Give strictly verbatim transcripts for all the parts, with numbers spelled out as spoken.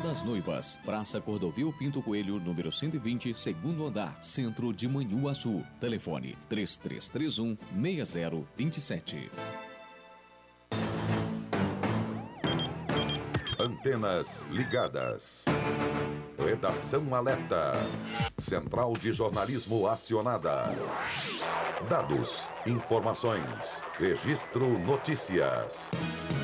das Noivas, Praça Cordovil Pinto Coelho, número cento e vinte, segundo andar, centro de Manhuaçu. Telefone três três três um, seis zero dois sete. Antenas ligadas. Redação alerta. Central de jornalismo acionada. Dados, informações, registro notícias.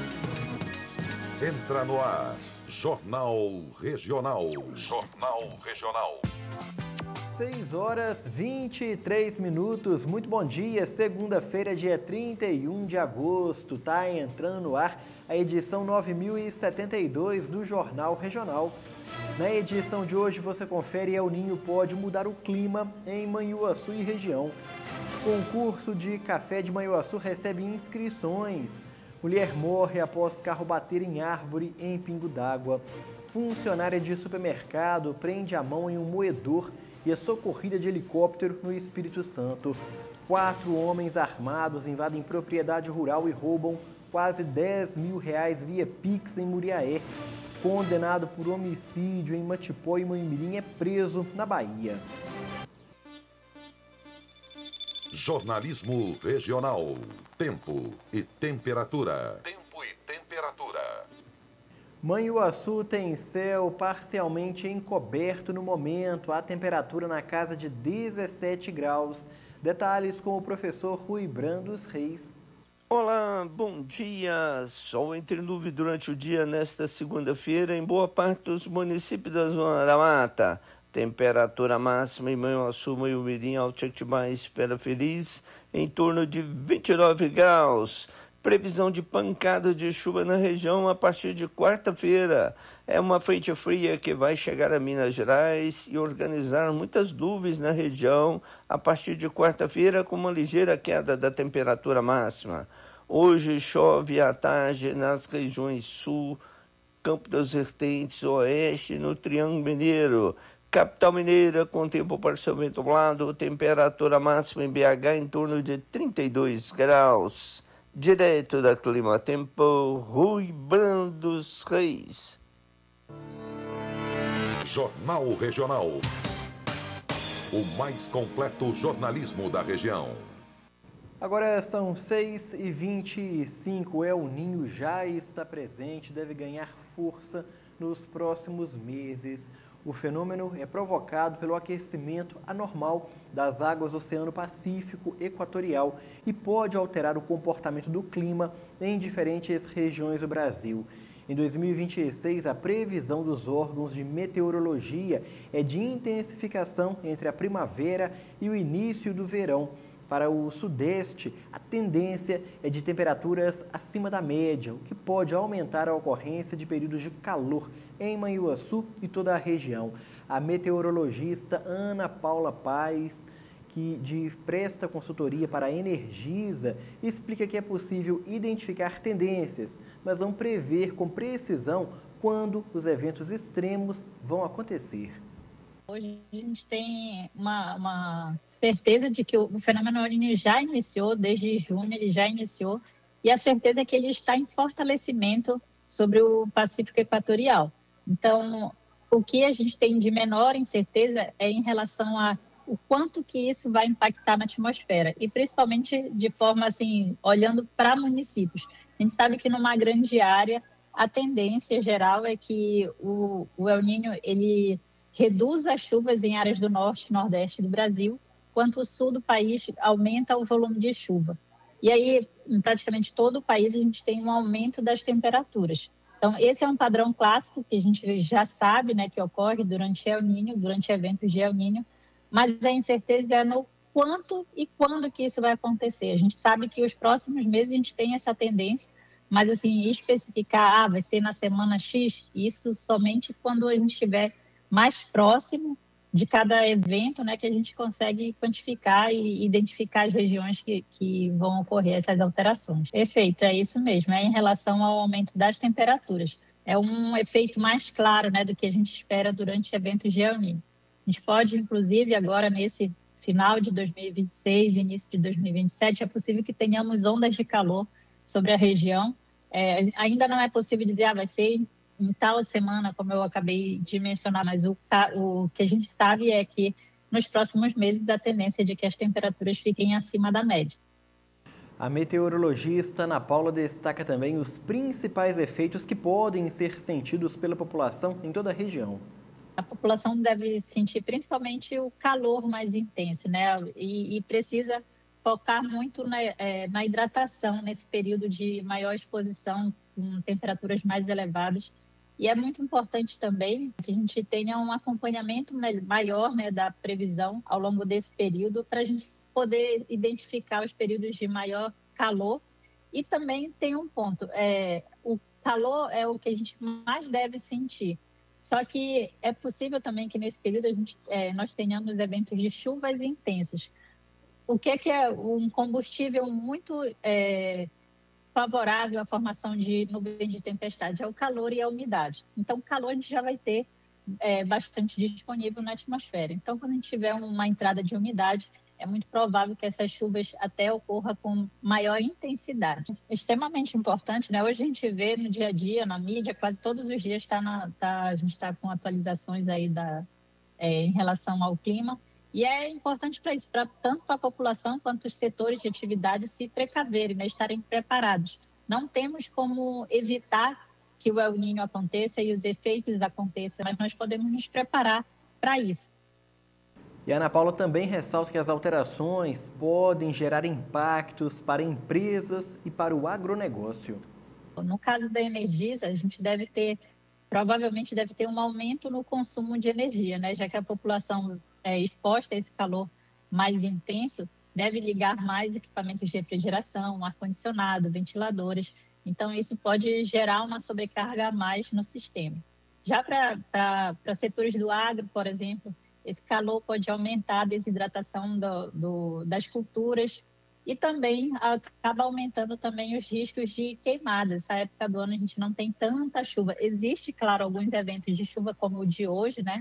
Entra no ar. Jornal Regional. Jornal Regional. seis horas e vinte e três minutos. Muito bom dia. Segunda-feira, dia trinta e um de agosto. Tá entrando no ar a edição nove mil e setenta e dois do Jornal Regional. Na edição de hoje você confere: El Ninho pode mudar o clima em Manhuaçu e região. Concurso de café de Manhuaçu recebe inscrições. Mulher morre após carro bater em árvore em Pingo d'Água. Funcionária de supermercado prende a mão em um moedor e é socorrida de helicóptero no Espírito Santo. Quatro homens armados invadem propriedade rural e roubam quase dez mil reais via Pix em Muriaé. Condenado por homicídio em Matipó e Manhumirim é preso na Bahia. Jornalismo Regional. Tempo e temperatura. Tempo e temperatura. Manhuaçu tem céu parcialmente encoberto no momento. A temperatura na casa de dezessete graus. Detalhes com o professor Rui Brandos Reis. Olá, bom dia. Sol entre nuvens durante o dia nesta segunda-feira em boa parte dos municípios da Zona da Mata. Temperatura máxima em Manhuaçu, Manhumirim, Alto-Jequitibá e Espera Feliz em torno de vinte e nove graus. Previsão de pancada de chuva na região a partir de quarta-feira. É uma frente fria que vai chegar a Minas Gerais e organizar muitas nuvens na região a partir de quarta-feira, com uma ligeira queda da temperatura máxima. Hoje chove à tarde nas regiões sul, Campo das Vertentes, oeste e no Triângulo Mineiro. Capital Mineira com tempo parcialmente nublado, temperatura máxima em B H em torno de trinta e dois graus. Direto da Clima Tempo, Rui Brandos Reis. Jornal Regional. O mais completo jornalismo da região. Agora são seis e vinte e cinco. El Ninho já está presente, deve ganhar força nos próximos meses. O fenômeno é provocado pelo aquecimento anormal das águas do Oceano Pacífico Equatorial e pode alterar o comportamento do clima em diferentes regiões do Brasil. Em dois mil e vinte e seis, a previsão dos órgãos de meteorologia é de intensificação entre a primavera e o início do verão. Para o sudeste, a tendência é de temperaturas acima da média, o que pode aumentar a ocorrência de períodos de calor em Manhuaçu e toda a região. A meteorologista Ana Paula Paes, que de presta consultoria para a Energisa, explica que é possível identificar tendências, mas não prever com precisão quando os eventos extremos vão acontecer. Hoje a gente tem uma, uma certeza de que o fenômeno El Niño já iniciou, desde junho ele já iniciou, e a certeza é que ele está em fortalecimento sobre o Pacífico Equatorial. Então, o que a gente tem de menor incerteza é em relação a o quanto que isso vai impactar na atmosfera, e principalmente de forma assim, olhando para municípios. A gente sabe que numa grande área, a tendência geral é que o, o El Niño, ele reduz as chuvas em áreas do norte e nordeste do Brasil, enquanto o sul do país aumenta o volume de chuva. E aí, em praticamente todo o país, a gente tem um aumento das temperaturas. Então, esse é um padrão clássico que a gente já sabe, né, que ocorre durante El Niño, durante eventos de El Niño, mas a incerteza é no quanto e quando que isso vai acontecer. A gente sabe que os próximos meses a gente tem essa tendência, mas assim, especificar, ah, vai ser na semana X, isso somente quando a gente estiver mais próximo de cada evento, né, que a gente consegue quantificar e identificar as regiões que, que vão ocorrer essas alterações. Efeito, é isso mesmo, é em relação ao aumento das temperaturas. É um efeito mais claro, né, do que a gente espera durante eventos de El Niño. A gente pode, inclusive, agora nesse final de dois mil e vinte e seis, início de dois mil e vinte e sete, é possível que tenhamos ondas de calor sobre a região. É, ainda não é possível dizer, ah, vai ser em tal semana, como eu acabei de mencionar, mas o, o que a gente sabe é que nos próximos meses a tendência é de que as temperaturas fiquem acima da média. A meteorologista Ana Paula destaca também os principais efeitos que podem ser sentidos pela população em toda a região. A população deve sentir principalmente o calor mais intenso, né? E, e precisa focar muito na, é, na hidratação nesse período de maior exposição, com temperaturas mais elevadas. E é muito importante também que a gente tenha um acompanhamento maior, né, da previsão ao longo desse período, para a gente poder identificar os períodos de maior calor. E também tem um ponto, é, o calor é o que a gente mais deve sentir. Só que é possível também que nesse período a gente, é, nós tenhamos eventos de chuvas intensas. O que é, que é um combustível muito é, favorável à formação de nuvens de tempestade? É o calor e a umidade. Então, o calor a gente já vai ter é, bastante disponível na atmosfera. Então, quando a gente tiver uma entrada de umidade, é muito provável que essas chuvas até ocorram com maior intensidade. Extremamente importante, né? Hoje a gente vê no dia a dia, na mídia, quase todos os dias tá na, tá, a gente está com atualizações aí da, é, em relação ao clima. E é importante para isso, pra, tanto para a população quanto os setores de atividade se precaverem, né? Estarem preparados. Não temos como evitar que o El Niño aconteça e os efeitos aconteçam, mas nós podemos nos preparar para isso. E a Ana Paula também ressalta que as alterações podem gerar impactos para empresas e para o agronegócio. No caso da Energisa, a gente deve ter, provavelmente deve ter um aumento no consumo de energia, né? Já que a população é exposta a esse calor mais intenso, deve ligar mais equipamentos de refrigeração, ar-condicionado, ventiladores. Então, isso pode gerar uma sobrecarga a mais no sistema. Já para setores do agro, por exemplo, esse calor pode aumentar a desidratação do, do, das culturas e também acaba aumentando também os riscos de queimadas. Essa época do ano a gente não tem tanta chuva. Existe, claro, alguns eventos de chuva como o de hoje, né,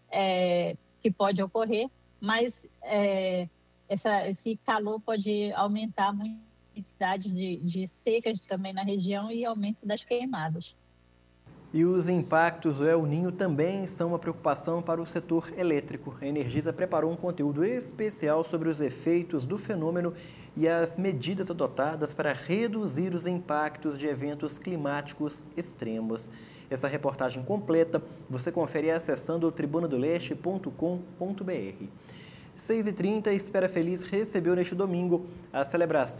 é, que pode ocorrer, mas é, essa, esse calor pode aumentar muito a intensidade de, de secas também na região e aumento das queimadas. E os impactos do El Niño também são uma preocupação para o setor elétrico. A Energisa preparou um conteúdo especial sobre os efeitos do fenômeno e as medidas adotadas para reduzir os impactos de eventos climáticos extremos. Essa reportagem completa você confere acessando tribuna do leste ponto com ponto br. seis e trinta, Espera Feliz recebeu neste domingo a celebração